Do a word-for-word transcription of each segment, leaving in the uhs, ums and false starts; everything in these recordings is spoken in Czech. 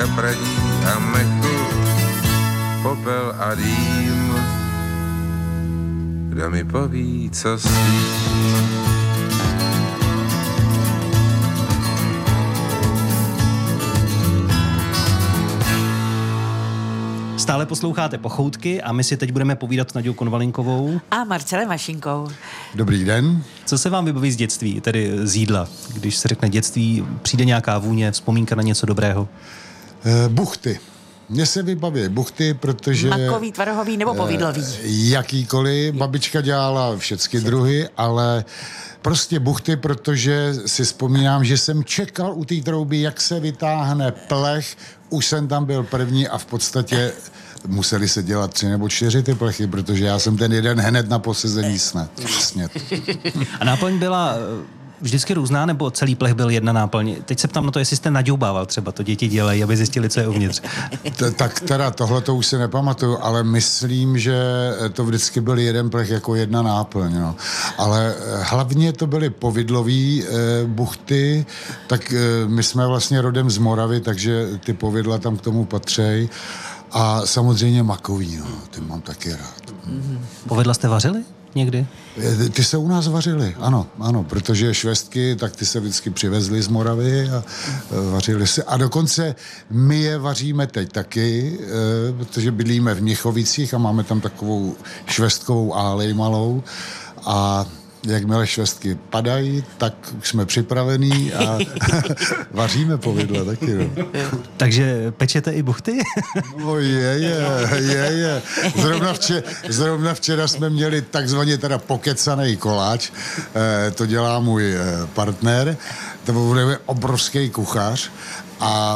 chapradí a mechu, popel a dým. Kdo mi poví, co s tím? Stále posloucháte Pochoutky a my si teď budeme povídat s Naďou Konvalinkovou a Marcelem Mašinkou. Dobrý den. Co se vám vybaví z dětství, tedy z jídla? Když se řekne dětství, přijde nějaká vůně, vzpomínka na něco dobrého? E, buchty. Mně se vybaví buchty, protože... Makový, tvarohový nebo povidlový? Jakýkoliv. Babička dělala všechny druhy, ale prostě buchty, protože si vzpomínám, že jsem čekal u té trouby, jak se vytáhne plech. Už jsem tam byl první a v podstatě museli se dělat tři nebo čtyři ty plechy, protože já jsem ten jeden hned na posezení snět. snět. A náplň byla vždycky různá, nebo celý plech byl jedna náplň? Teď se ptám na to, jestli jste naďoubával třeba, to děti dělají, aby zjistili, co je uvnitř. T- tak teda tohle to už si nepamatuju, ale myslím, že to vždycky byl jeden plech jako jedna náplň. No. Ale hlavně to byly povidlový e, buchty, tak e, my jsme vlastně rodem z Moravy, takže ty povidla tam k tomu patří. A samozřejmě makový, no, ty mám taky rád. Mm-hmm. Povidla jste vařili někdy? Ty se u nás vařily, ano, ano, protože švestky, tak ty se vždycky přivezly z Moravy a vařily se. A dokonce my je vaříme teď taky, protože bydlíme v Měchovicích a máme tam takovou švestkovou álej malou a jakmile švestky padají, tak už jsme připravení a vaříme povidla taky. No. Takže pečete i buchty? No je, je, je, je. Zrovna, včera, zrovna včera jsme měli takzvaně teda pokecaný koláč, e, to dělá můj e, partner, to bude obrovský kuchař a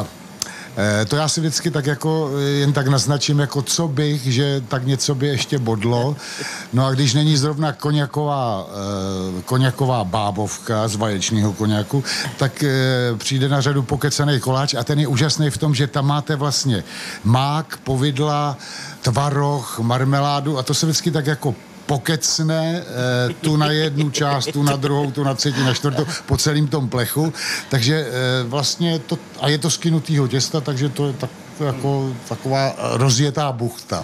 to já si vždycky tak jako jen tak naznačím, jako co bych, že tak něco by ještě bodlo. No a když není zrovna koněková, koněková bábovka z vaječního koněku, tak přijde na řadu pokecaný koláč a ten je úžasný v tom, že tam máte vlastně mák, povidla, tvaroh, marmeládu a to se vždycky tak jako pokecne eh, tu na jednu část, tu na druhou, tu na třetí, na čtvrtou, po celém tom plechu. Takže eh, vlastně to, a je to z kynutýho těsta, takže to je tak, jako taková rozjetá buchta.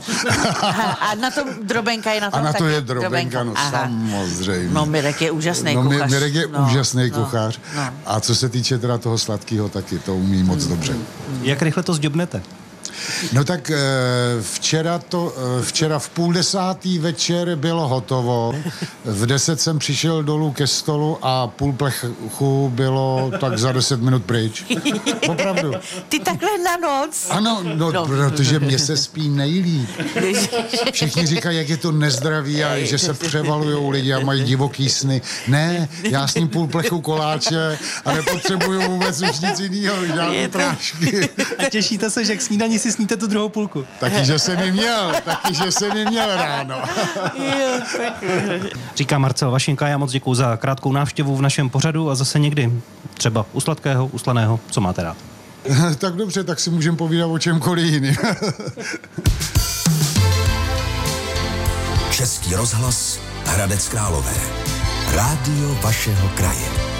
A na tom drobenka je na tom A na to taky je drobenka, no Aha. samozřejmě. No Mirek je úžasný no, kuchař. Mirek je no, úžasný no, kuchař. No. A co se týče teda toho sladkého, taky to umí moc dobře. Jak rychle to zďobnete? No tak včera, to, včera v půl desátý večer bylo hotovo. V deset jsem přišel dolů ke stolu a půl plechu bylo tak za deset minut pryč. Opravdu. Ty takhle na noc? Ano, no, no. Protože mě se spí nejlíp. Všichni říkají, jak je to nezdravý a že se převalujou lidi a mají divoký sny. Ne, já s ním půl plechu koláče a nepotřebuju vůbec už nic jinýho, žádný prášky. A těšíte se, že k snídani si sníte tu druhou půlku? Taky, že jsem ji měl, taky, že jsem ji měl ráno. Říká Marcel Vašinka, já moc děkuju za krátkou návštěvu v našem pořadu a zase někdy, třeba u sladkého, u slaného, co máte rád? Tak dobře, tak si můžeme povídat o čemkoliv jiným. Český rozhlas Hradec Králové. Rádio vašeho kraje.